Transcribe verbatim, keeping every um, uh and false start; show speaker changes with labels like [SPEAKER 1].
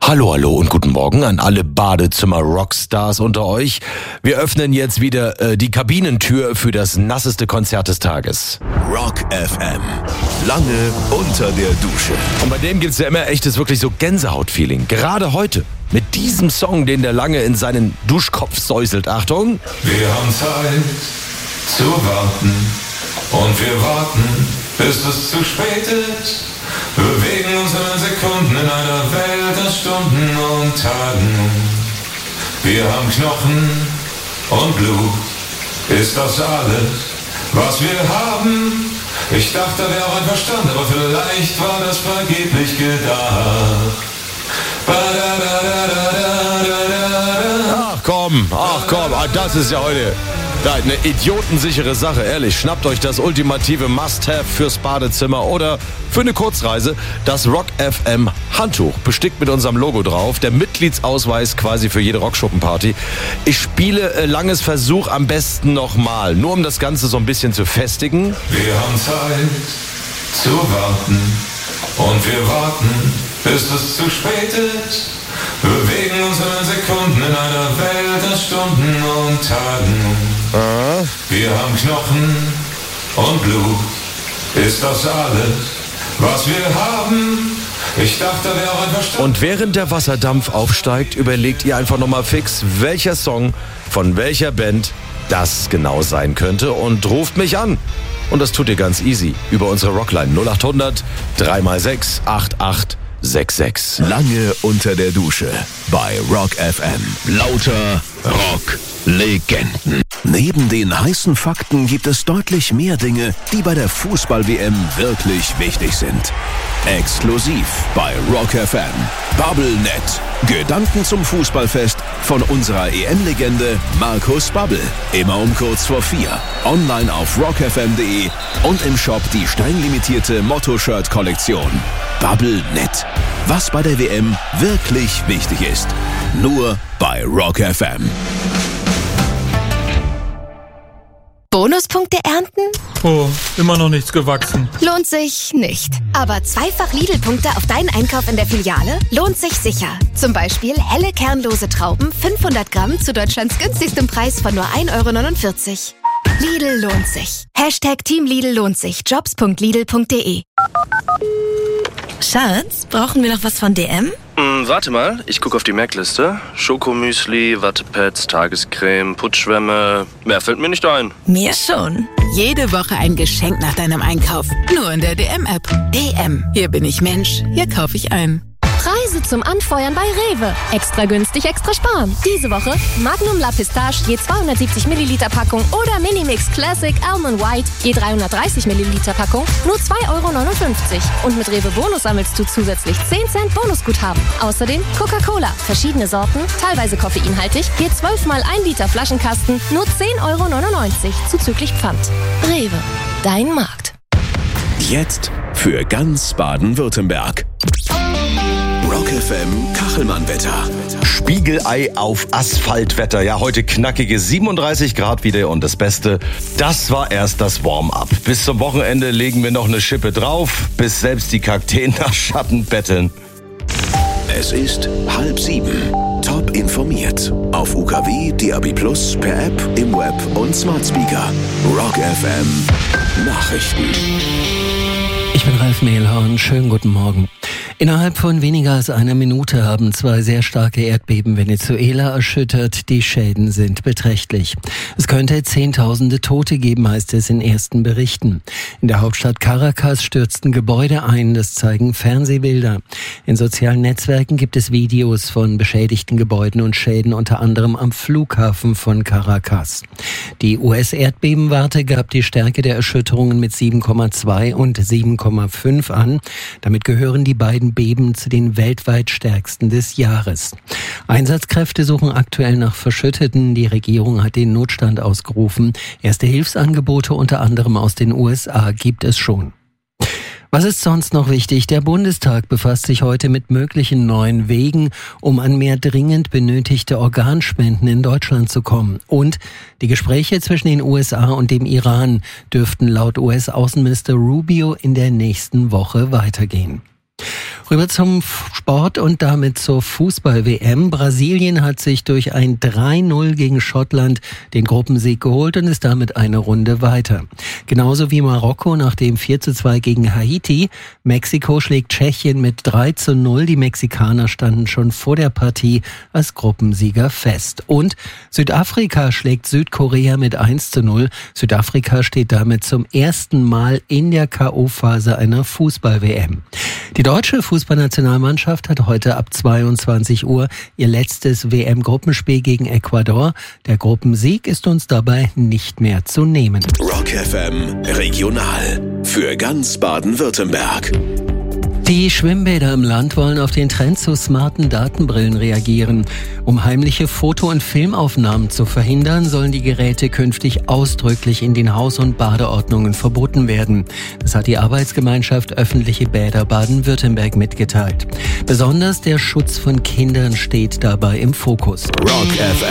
[SPEAKER 1] Hallo, hallo und guten Morgen an alle Badezimmer-Rockstars unter euch. Wir öffnen jetzt wieder äh, die Kabinentür für das nasseste Konzert des Tages.
[SPEAKER 2] Rock F M. Lange unter der Dusche.
[SPEAKER 1] Und bei dem gibt's ja immer echtes, wirklich so Gänsehaut-Feeling. Gerade heute mit diesem Song, den der Lange in seinen Duschkopf säuselt. Achtung.
[SPEAKER 3] Wir haben Zeit zu warten und wir warten, bis es zu spät ist. Wir bewegen uns in Sekunden in einer Welt aus Stunden und Tagen. Wir haben Knochen und Blut. Ist das alles, was wir haben? Ich dachte, da wäre auch ein Verstand, aber vielleicht war das vergeblich gedacht.
[SPEAKER 1] Ach komm, ach komm, das ist ja heute eine idiotensichere Sache, ehrlich. Schnappt euch das ultimative Must-Have fürs Badezimmer oder für eine Kurzreise. Das Rock F M Handtuch, bestickt mit unserem Logo drauf. Der Mitgliedsausweis quasi für jede Rockschuppenparty. Ich spiele äh, Langes Versuch am besten nochmal, nur um das Ganze so ein bisschen zu festigen.
[SPEAKER 3] Wir haben Zeit zu warten und wir warten, bis es zu spät ist. Wir bewegen uns in Sekunden in einer Welt aus Stunden und Tagen.
[SPEAKER 1] Ah.
[SPEAKER 3] Wir haben Knochen und Blut. Ist das alles, was wir haben? Ich dachte, da wäre auch ein Verstand.
[SPEAKER 1] Und während der Wasserdampf aufsteigt, überlegt ihr einfach nochmal fix, welcher Song von welcher Band das genau sein könnte und ruft mich an. Und das tut ihr ganz easy über unsere Rockline null acht hundert drei mal sechs acht acht sechs sechs.
[SPEAKER 2] Lange unter der Dusche bei Rock F M. Lauter Rock-Legenden. Neben den heißen Fakten gibt es deutlich mehr Dinge, die bei der Fußball-W M wirklich wichtig sind. Exklusiv bei Rock F M. Bubblenet. Gedanken zum Fußballfest von unserer E M-Legende Markus Babbel. Immer um kurz vor vier. Online auf rock f m punkt d e und im Shop die steinlimitierte Motto-Shirt-Kollektion. Bubblenet. Was bei der W M wirklich wichtig ist. Nur bei Rock F M.
[SPEAKER 4] Bonuspunkte ernten?
[SPEAKER 5] Oh, immer noch nichts gewachsen.
[SPEAKER 4] Lohnt sich nicht. Aber zweifach Lidl-Punkte auf deinen Einkauf in der Filiale lohnt sich sicher. Zum Beispiel helle kernlose Trauben, fünfhundert Gramm zu Deutschlands günstigstem Preis von nur ein Euro neunundvierzig. Lidl lohnt sich. Hashtag Team Lidl lohnt sich. jobs punkt lidl punkt d e.
[SPEAKER 6] Schatz, brauchen wir noch was von D M?
[SPEAKER 7] Hm, warte mal, ich gucke auf die Merkliste. Schokomüsli, Wattepads, Tagescreme, Putzschwämme. Mehr fällt mir nicht ein.
[SPEAKER 6] Mir schon.
[SPEAKER 8] Jede Woche ein Geschenk nach deinem Einkauf. Nur in der D M-App. D M. Hier bin ich Mensch. Hier kaufe ich ein.
[SPEAKER 9] Preise zum Anfeuern bei Rewe. Extra günstig, extra sparen. Diese Woche Magnum La Pistache je zweihundertsiebzig Milliliter Packung oder Minimix Classic Almond White je dreihundertdreißig Milliliter Packung nur zwei Euro neunundfünfzig. Und mit Rewe Bonus sammelst du zusätzlich zehn Cent Bonusguthaben. Außerdem Coca-Cola, verschiedene Sorten, teilweise koffeinhaltig, je zwölf mal ein Liter Flaschenkasten nur zehn Euro neunundneunzig zuzüglich Pfand. Rewe, dein Markt.
[SPEAKER 2] Jetzt für ganz Baden-Württemberg. Rock F M Kachelmann-Wetter.
[SPEAKER 1] Spiegelei auf Asphaltwetter. Ja, heute knackige siebenunddreißig Grad wieder und das Beste, das war erst das Warm-up. Bis zum Wochenende legen wir noch eine Schippe drauf, bis selbst die Kakteen nach Schatten betteln.
[SPEAKER 2] Es ist halb sieben. Top informiert. Auf U K W, D A B plus, per App, im Web und Smart Speaker. Rock F M Nachrichten.
[SPEAKER 10] Ich bin Ralf Mehlhorn. Schönen guten Morgen. Innerhalb von weniger als einer Minute haben zwei sehr starke Erdbeben Venezuela erschüttert. Die Schäden sind beträchtlich. Es könnte Zehntausende Tote geben, heißt es in ersten Berichten. In der Hauptstadt Caracas stürzten Gebäude ein, das zeigen Fernsehbilder. In sozialen Netzwerken gibt es Videos von beschädigten Gebäuden und Schäden, unter anderem am Flughafen von Caracas. Die U S-Erdbebenwarte gab die Stärke der Erschütterungen mit sieben Komma zwei und sieben Komma fünf an. Damit gehören die beiden Beben zu den weltweit stärksten des Jahres. Einsatzkräfte suchen aktuell nach Verschütteten. Die Regierung hat den Notstand ausgerufen. Erste Hilfsangebote unter anderem aus den U S A gibt es schon. Was ist sonst noch wichtig? Der Bundestag befasst sich heute mit möglichen neuen Wegen, um an mehr dringend benötigte Organspenden in Deutschland zu kommen. Und die Gespräche zwischen den U S A und dem Iran dürften laut U S-Außenminister Rubio in der nächsten Woche weitergehen. Rüber zum Sport und damit zur Fußball-W M. Brasilien hat sich durch ein drei null gegen Schottland den Gruppensieg geholt und ist damit eine Runde weiter. Genauso wie Marokko nach dem vier zu zwei gegen Haiti. Mexiko schlägt Tschechien mit drei zu null. Die Mexikaner standen schon vor der Partie als Gruppensieger fest. Und Südafrika schlägt Südkorea mit eins zu null. Südafrika steht damit zum ersten Mal in der K O-Phase einer Fußball-W M. Die deutsche Fußballnationalmannschaft hat heute ab zweiundzwanzig Uhr ihr letztes W M-Gruppenspiel gegen Ecuador. Der Gruppensieg ist uns dabei nicht mehr zu nehmen.
[SPEAKER 2] Rock F M Regional für ganz Baden-Württemberg.
[SPEAKER 10] Die Schwimmbäder im Land wollen auf den Trend zu smarten Datenbrillen reagieren. Um heimliche Foto- und Filmaufnahmen zu verhindern, sollen die Geräte künftig ausdrücklich in den Haus- und Badeordnungen verboten werden. Das hat die Arbeitsgemeinschaft Öffentliche Bäder Baden-Württemberg mitgeteilt. Besonders der Schutz von Kindern steht dabei im Fokus.
[SPEAKER 2] Rock F M